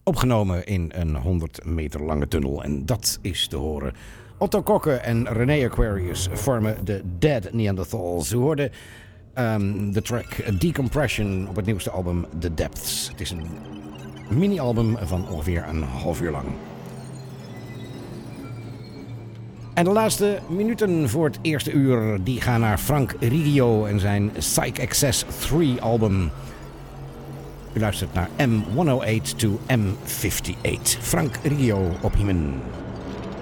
Opgenomen in een 100 meter lange tunnel. En dat is te horen. Otto Kokke en René Aquarius vormen de Dead Neanderthals. U hoorde de track Decompression op het nieuwste album The Depths. Het is een mini-album van ongeveer een half uur lang. En de laatste minuten voor het eerste uur die gaan naar Frank Riggio en zijn Psych Access 3 album. U luistert naar M108 to M58. Frank Riggio op Hymen.